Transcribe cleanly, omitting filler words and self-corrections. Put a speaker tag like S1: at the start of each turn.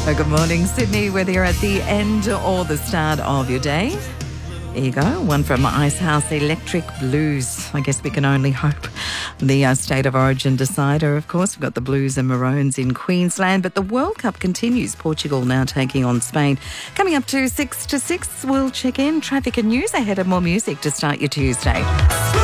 S1: Well, good morning, Sydney, whether you're at the end or the start of your day. There you go, one from Icehouse, Electric Blues. I guess we can only hope. The State of Origin decider, of course. We've got the Blues and Maroons in Queensland, but the World Cup continues. Portugal now taking on Spain. Coming up to 6 to 6, we'll check in traffic and news ahead of more music to start your Tuesday.